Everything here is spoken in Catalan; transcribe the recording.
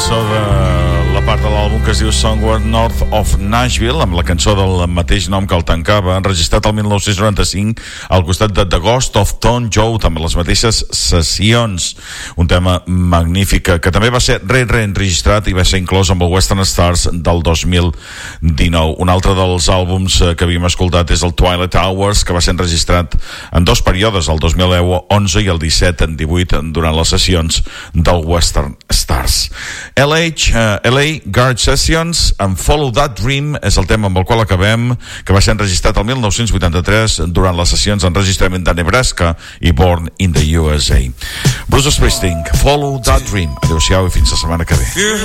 cançó de la part de l'àlbum que es diu Somewhere North of Nashville, amb la cançó del mateix nom que el tancava, enregistrat el 1995 al costat de The Ghost of Tom Joad, amb les mateixes sessions. Un tema magnífic que també va ser reenregistrat i va ser inclòs amb el Western Stars del 2019. Un altre dels àlbums que havíem escoltat és el Twilight Hours, que va ser enregistrat en dos períodes, el 2011 i el 17 en 18, durant les sessions del Western Stars. LA Garage Sessions amb Follow That Dream és el tema amb el qual acabem, que va ser enregistrat el 1983 durant les sessions d'enregistrament de Nebraska i Born in the USA. Bruce Springsteen, Follow That Dream. Adéu-siau i fins la setmana que ve.